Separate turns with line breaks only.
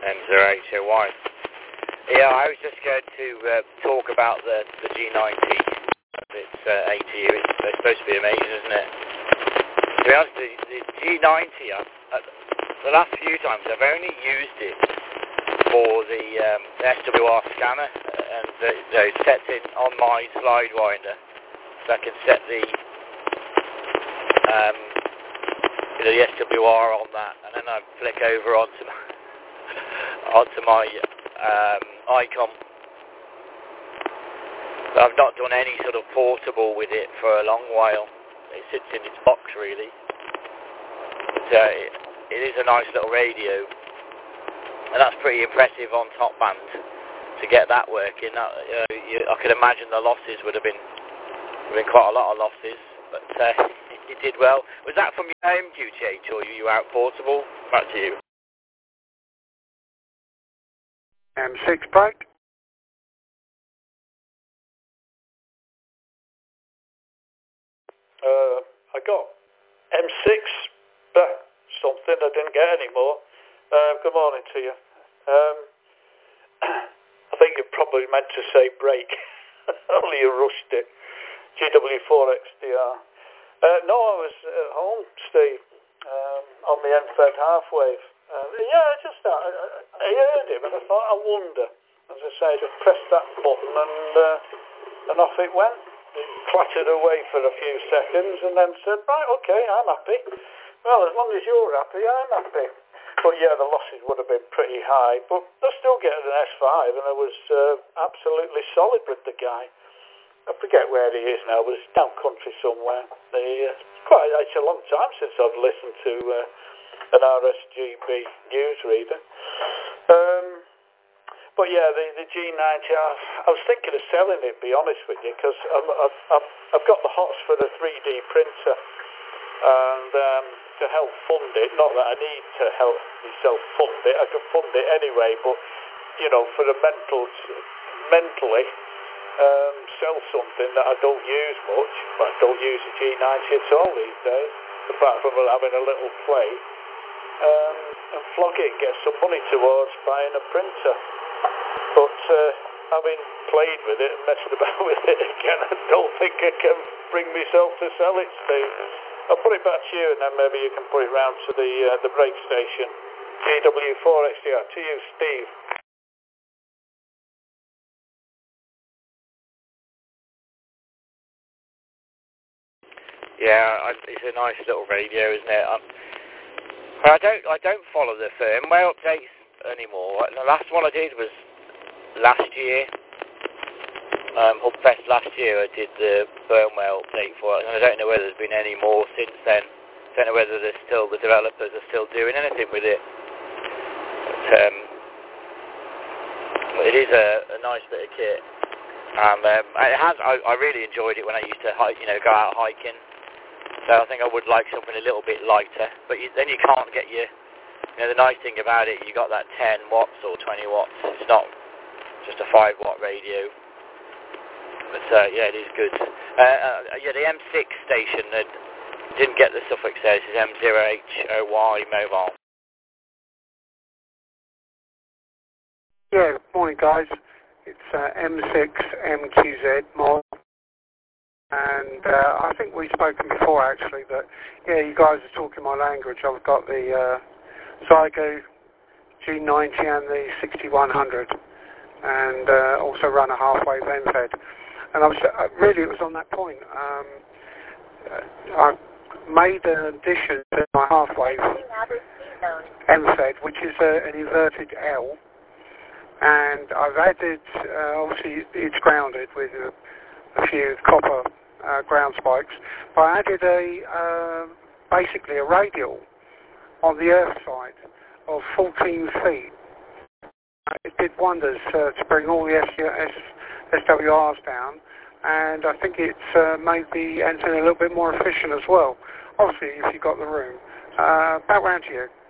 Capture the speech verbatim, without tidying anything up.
M zero H O Y. Yeah, I was just going to uh, talk about the, the G ninety. It's uh, A T U. It's, it's supposed to be amazing, isn't it? To be honest, the, the G ninety, uh, uh, the last few times I've only used it for the um, S W R scanner, and uh, you know, it's set in on my slide winder, so I can set the um, you know, the S W R on that, and then I flick over onto my, onto my um, ICOM. But I've not done any sort of portable with it for a long while. It sits in its box, really. But, uh, it, it is a nice little radio, and that's pretty impressive on top band to get that working. That, you know, you, I could imagine the losses would have been, would have been quite a lot of losses, but uh, it did well. Was that from your home Q T H, or were you out portable? Back to you.
M six break.
Uh, I got M six, but something I didn't get any more. Uh, good morning to you. Um, I think you probably meant to say break, only you rushed it. G W four X D R. Uh, no, I was at home, Steve, um, on the N F E D half-wave. Uh, yeah, I just I, I heard him and I thought, I wonder. As I say, I just pressed that button and uh, and off it went. It clattered away for a few seconds and then said, right, okay, I'm happy. Well, as long as you're happy, I'm happy. But yeah, the losses would have been pretty high, but they're still getting an S five, and I was uh, absolutely solid with the guy. I forget where he is now, but it's down country somewhere. The, uh, it's quite it's a long time since I've listened to uh, an R S G B newsreader. Um, But yeah, the, the G ninety, I, I was thinking of selling it, be honest with you, because I've, I've, I've got the hots for the three D printer, and um, to help fund it, not that I need to help myself fund it, I could fund it anyway, but, you know, for the mental, mentally, um, sell something that I don't use much, but I don't use the G ninety at all these days, apart from having a little play, um, and flog it, get some money towards buying a printer. But uh, having played with it and messed about with it again, I don't think I can bring myself to sell it, Steve. I'll put it back to you, and then maybe you can put it round to the uh, the break station. G W four X D R, to you, Steve.
Yeah, it's a nice little radio, isn't it? Um, I don't I don't follow the firmware updates anymore. The last one I did was last year, um, Hubfest last year, I did the firmware update for it, and I don't know whether there's been any more since then. I don't know whether there's still, the developers are still doing anything with it. But, um, it is a, a nice bit of kit, and um, it has. I, I really enjoyed it when I used to, hike, you know, go out hiking. So I think I would like something a little bit lighter, but you, then you can't get your. You know, the nice thing about it, you got that ten watts or twenty watts. It's not just a five watt radio, but uh, yeah, it is good. Uh, uh, yeah, the M six station that didn't get the suffix there. This is M zero H O Y mobile.
Yeah, morning guys. It's uh, M six M Q Z mod, and uh, I think we've spoken before actually. But yeah, you guys are talking my language. I've got the uh, Zygo G ninety and the sixty-one hundred. And uh, also run a half-wave N F E D. And I was uh, really, it was on that point. Um, uh, I made an addition to my half-wave N F E D, which is a, an inverted L, and I've added, uh, obviously it's grounded with a, a few copper uh, ground spikes, but I added a uh, basically a radial on the earth side of fourteen feet. It did wonders uh, to bring all the S W Rs down, and I think it's uh, made the antenna a little bit more efficient as well. Obviously, if you've got the room. Uh, back round to you.